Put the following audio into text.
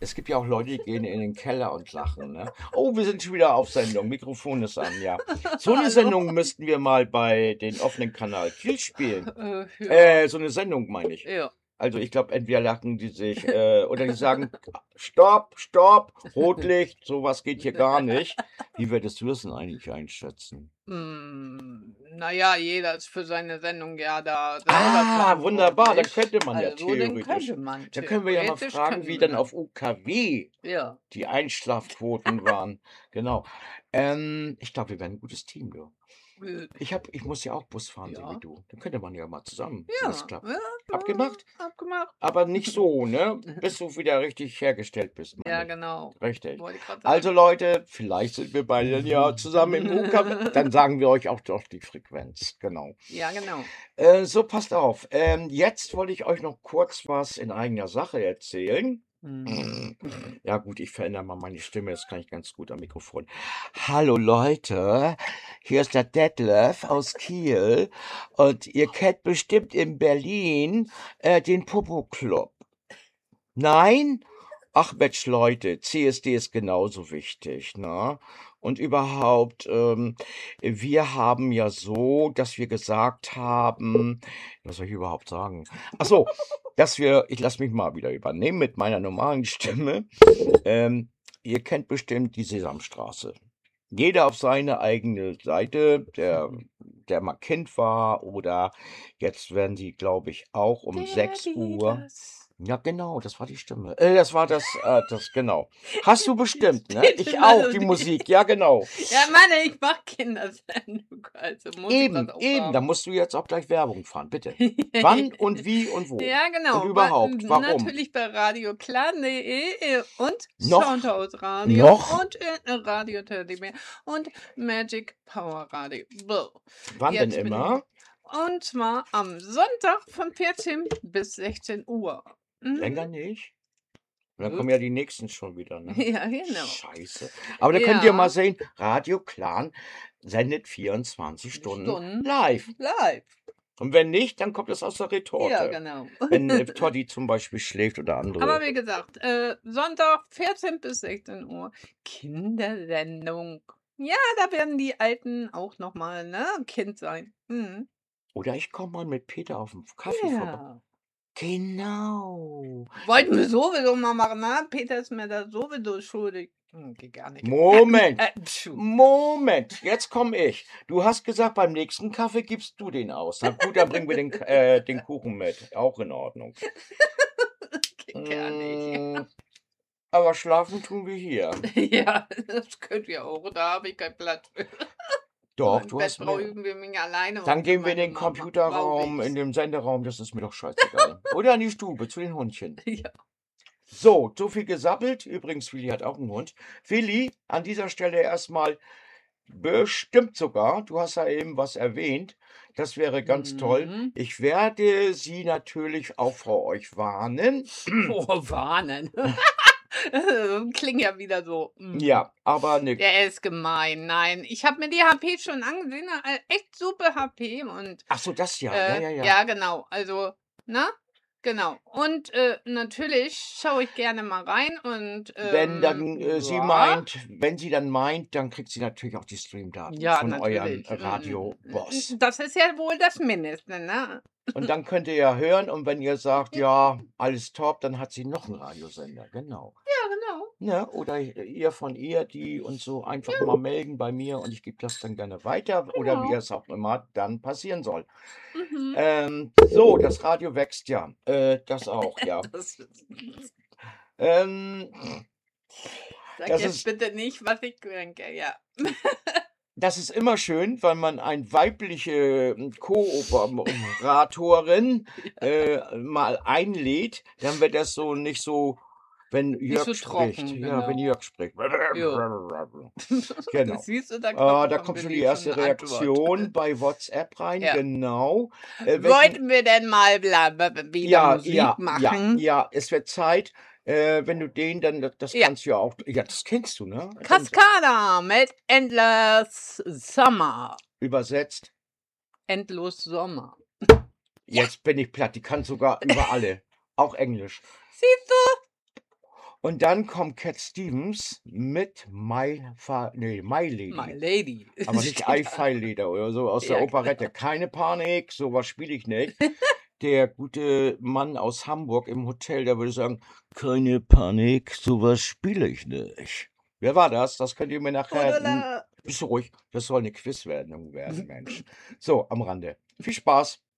Es gibt ja auch Leute, die gehen in den Keller und lachen, ne? Oh, wir sind schon wieder auf Sendung. Mikrofon ist an, ja. So eine Hallo. Sendung müssten wir mal bei den offenen Kanal Kiel spielen. Ja. So eine Sendung meine ich. Ja. Also ich glaube, entweder lachen die sich oder die sagen, Stopp, Stopp, Rotlicht, sowas geht hier gar nicht. Wie würdest du das denn eigentlich einschätzen? Naja, jeder ist für seine Sendung ja da selber Ah, wunderbar, dann verantwortlich. könnte man ja Also, den theoretisch. könnte man Da können wir ja mal theoretisch fragen, könnte wie man dann das. auf UKW Ja. die Einschlafquoten waren. Genau. Ich glaube, wir wären ein gutes Team, du. Ich muss ja auch Bus fahren, so wie Ja. du. Dann könnte man ja mal zusammen, wenn das Ja. klappt. Ja, Abgemacht? abgemacht. Aber nicht so, ne? Bis du wieder richtig hergestellt bist, Ja, meine ich. genau. Richtig. Wollte ich grad Also sagen. Leute, vielleicht sind wir beide ja zusammen im UKW. Dann sagen wir euch auch doch die Frequenz. Genau. Ja, genau. So, passt auf. Jetzt wollte ich euch noch kurz was in eigener Sache erzählen. Ja gut, ich verändere mal meine Stimme, das kann ich ganz gut am Mikrofon. Hallo Leute, hier ist der Detlef aus Kiel und ihr kennt bestimmt in Berlin den Popo Club. Nein? Ach Mensch, Leute, CSD ist genauso wichtig, ne? Und überhaupt, wir haben ja so, dass wir gesagt haben, was soll ich überhaupt sagen? Ach so, ich lasse mich mal wieder übernehmen mit meiner normalen Stimme. Ihr kennt bestimmt die Sesamstraße. Jeder auf seine eigene Seite, der mal Kind war oder jetzt werden sie, glaube ich, auch um 6 Uhr. Ja, genau, das war die Stimme. Das war das, genau. Hast du bestimmt, ne? Ich auch, die Musik, ja, genau. Ja, Mann, ich mach Kindersendung, also muss ich das auch Eben, da haben. musst du jetzt auch gleich Werbung fahren, bitte. Wann und wie und wo? Ja, genau. Und überhaupt, warum? Natürlich bei radioklan.de und Noch? Soundhouse Radio Noch? und Radio Teddybear und Magic Power Radio. So, Wann denn jetzt bin immer? und zwar am Sonntag von 14 bis 16 Uhr. Länger nicht? Und dann kommen ja die nächsten schon wieder, ne? Ja, genau. Scheiße. Aber da könnt ihr mal Ja, sehen, Radio Clan sendet 24 Stunden live. live. Und wenn nicht, dann kommt es aus der Ja, Retorte. genau. Wenn Toddy zum Beispiel schläft oder Aber andere. wie gesagt, Sonntag 14 bis 16 Uhr Kindersendung. Ja, da werden die Alten auch noch mal, ne, Kind sein. Mhm. Oder ich komme mal mit Peter auf den Kaffee vorbei. Ja. Genau. Wollten wir sowieso mal machen, ne? Peter ist mir da sowieso schuldig. Geht gar nicht. Moment. Pschuh. Moment, jetzt komme ich. Du hast gesagt, beim nächsten Kaffee gibst du den aus. Na gut, dann bringen wir den Kuchen mit. Auch in Ordnung. Geht gar nicht. Aber schlafen tun wir hier. Ja, das könnt ihr auch. Da habe ich keinen Platz für. Doch, Im du Bett hast mehr. brauchen wir mich alleine. Dann und gehen wir in meine den Mama. Computerraum, Brauch in ich's. den Senderaum, das ist mir doch scheißegal. Oder in die Stube, zu den Hundchen. Ja. So, so viel gesappelt. Übrigens, Willi hat auch einen Hund. Willi, an dieser Stelle erstmal bestimmt sogar, du hast ja eben was erwähnt, das wäre ganz toll. Mhm. Ich werde Sie natürlich auch vor euch warnen. Oh, warnen. Klingt ja wieder so. Ja, aber ne. Der ist gemein. Nein, ich habe mir die HP schon angesehen. Echt super HP. Und, Ach so, das ja. Ja. ja, genau. Also, ne? Genau. Und natürlich schaue ich gerne mal rein. Und Wenn dann sie ja. meint, wenn sie dann meint, dann kriegt sie natürlich auch die Streamdaten Ja, von eurem natürlich. Radio-Boss. Das ist ja wohl das Mindeste, ne? Und dann könnt ihr ja hören und wenn ihr sagt, ja, alles top, dann hat sie noch einen Radiosender, genau. Ja, genau. Ne? Oder ihr von ihr, die uns so einfach mal melden bei mir und ich gebe das dann gerne weiter oder wie Genau. es auch immer dann passieren soll. Mhm. So, das Radio wächst ja. Das auch, ja. Sag Das jetzt ist, bitte nicht, was ich denke, ja. das ist immer schön, wenn man eine weibliche Kooperatorin mal einlädt, dann wird das so nicht so, wenn Jörg so spricht. trocken, Ja, wenn genau. Jörg spricht. Genau. Siehst du, da Da kommt schon die erste Reaktion bei WhatsApp rein, Ja. genau. Wollten wir denn mal wieder Musik machen? Ja, es wird Zeit. Wenn du den dann, das Ja. kannst du ja auch, ja, das kennst du, ne? Cascada mit Endless Summer. Übersetzt. Endlos Sommer. Jetzt bin ich platt, die kann sogar über alle. Auch Englisch. Siehst du? Und dann kommt Cat Stevens mit My My Lady. Lady Aber nicht steht I da. Fly Leder oder so aus der Ja, Operette. genau. Keine Panik, so was spiele ich nicht. Der gute Mann aus Hamburg im Hotel, der würde sagen: „Keine Panik, so was spiele ich nicht." Wer war das? Das könnt ihr mir nachher Gundula. bist du ruhig, das soll 'ne Quizsendung werden, Mensch. So, am Rande. Viel Spaß.